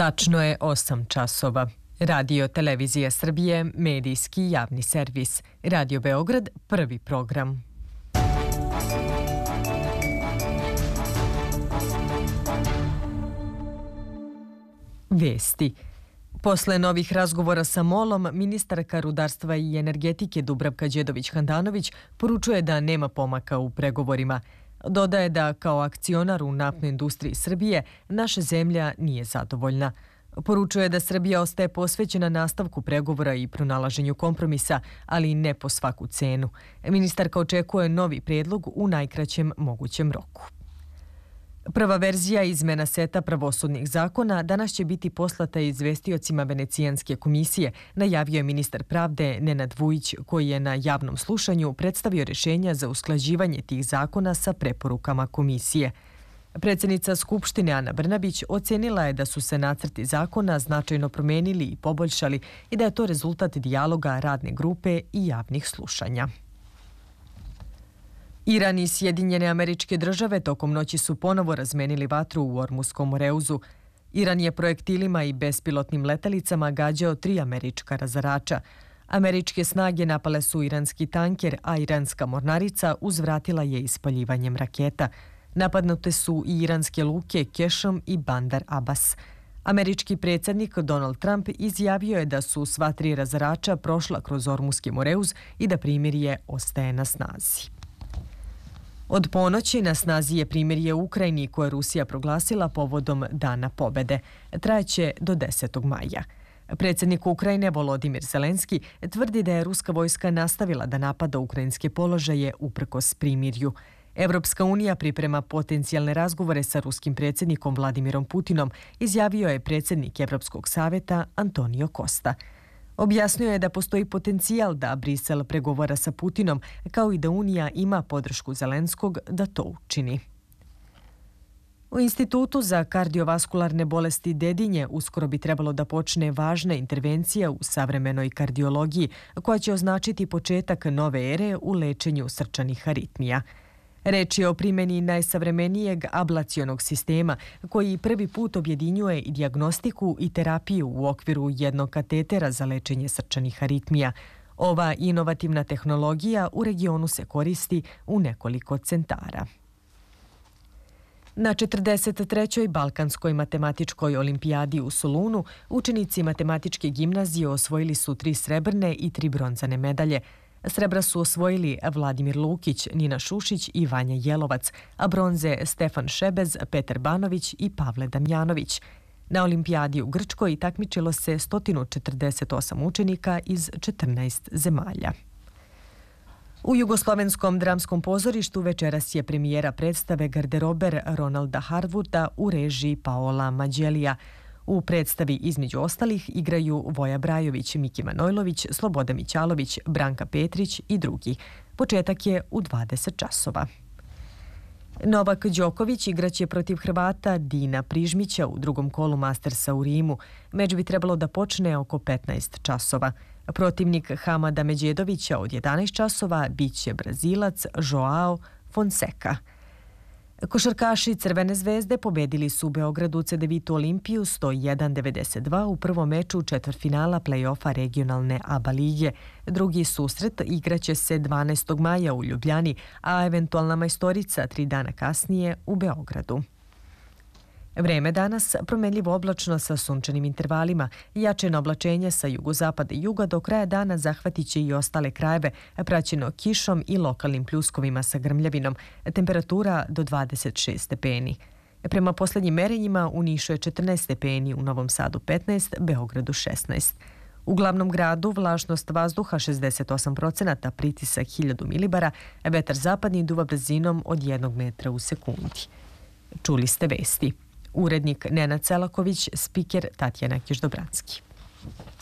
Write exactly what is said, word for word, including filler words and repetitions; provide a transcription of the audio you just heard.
Tačno je osam časova. Radio Televizija Srbije, medijski javni servis. Radio Beograd, prvi program. Vesti. Posle novih razgovora sa MOL-om, ministarka rudarstva i energetike Dubravka Đedović-Handanović poručuje da nema pomaka u pregovorima. Dodaje da kao akcionar u naftnoj industriji Srbije naša zemlja nije zadovoljna. Poručuje da Srbija ostaje posvećena nastavku pregovora i pronalaženju kompromisa, ali ne po svaku cenu. Ministarka očekuje novi predlog u najkraćem mogućem roku. Prva verzija izmena seta pravosudnih zakona danas će biti poslata izvestiocima Venecijanske komisije, najavio je ministar pravde Nenad Vujić, koji je na javnom slušanju predstavio rješenja za usklađivanje tih zakona sa preporukama komisije. Predsjednica Skupštine Ana Brnabić ocenila je da su se nacrti zakona značajno promenili i poboljšali i da je to rezultat dijaloga radne grupe i javnih slušanja. Iran i Sjedinjene Američke Države tokom noći su ponovo razmenili vatru u Ormuskom Moreuzu. Iran je projektilima i bespilotnim letelicama gađao tri američka razarača. Američke snage napale su iranski tanker, a iranska mornarica uzvratila je ispaljivanjem raketa. Napadnute su i iranske luke Kešom i Bandar Abbas. Američki predsjednik Donald Trump izjavio je da su sva tri razarača prošla kroz Ormuski Moreuz i da primirje ostaje na snazi. Od ponoći na snazi je primirje u Ukrajini koje Rusija proglasila povodom Dana pobede. Trajeće do desetog maja. Predsjednik Ukrajine Volodimir Zelenski tvrdi da je ruska vojska nastavila da napada ukrajinske položaje uprkos primirju. Evropska unija priprema potencijalne razgovore sa ruskim predsjednikom Vladimirom Putinom, izjavio je predsjednik Evropskog savjeta Antonio Costa. Objasnio je da postoji potencijal da Brisel pregovara sa Putinom, kao i da Unija ima podršku Zelenskog da to učini. U Institutu za kardiovaskularne bolesti Dedinje uskoro bi trebalo da počne važna intervencija u savremenoj kardiologiji koja će označiti početak nove ere u lečenju srčanih aritmija. Reč je o primjeni najsavremenijeg ablacionog sistema koji prvi put objedinjuje i dijagnostiku i terapiju u okviru jednog katetera za lečenje srčanih aritmija. Ova inovativna tehnologija u regionu se koristi u nekoliko centara. Na četrdeset trećoj Balkanskoj matematičkoj olimpijadi u Solunu učenici matematičke gimnazije osvojili su tri srebrne i tri bronzane medalje. Srebra su osvojili Vladimir Lukić, Nina Šušić i Vanja Jelovac, a bronze Stefan Šebez, Petar Banović i Pavle Damjanović. Na olimpijadi u Grčkoj takmičilo se sto četrdeset osam učenika iz četrnaest zemalja. U Jugoslovenskom dramskom pozorištu večeras je premijera predstave Garderober Ronalda Harwooda u režiji Paola Mađelija. U predstavi između ostalih igraju Voja Brajović, Miki Manojlović, Sloboda Mićalović, Branka Petrić i drugi. Početak je u dvadeset časova. Novak Đoković igraće protiv Hrvata Dina Prižmića u drugom kolu Mastersa u Rimu. Meč bi trebalo da počne oko petnaest časova. Protivnik Hamada Međedovića od jedanaest časova biće Brazilac Joao Fonseca. Košarkaši Crvene zvezde pobedili su u Beogradu Cedevitu Olimpiju sto jedan devedeset dva u prvom meču četvrtfinala play-offa regionalne A B A lige. Drugi susret igraće se dvanaestog maja u Ljubljani, a eventualna majstorica tri dana kasnije u Beogradu. Vreme danas promenljivo oblačno sa sunčanim intervalima. Jačeno oblačenje sa jugozapada i juga do kraja dana zahvatit će i ostale krajeve, praćeno kišom i lokalnim pljuskovima sa grmljavinom. Temperatura do dvadeset šest stepeni. Prema posljednjim merenjima u Nišu je četrnaest stepeni, u Novom Sadu petnaest, Beogradu šesnaest. U glavnom gradu vlažnost vazduha šezdeset osam procenata, pritisak hiljadu milibara, vetar zapadni duva brzinom od jednog metra u sekundi. Čuli ste vesti. Urednik Nenad Celaković, spiker Tatjana Kiždobranski.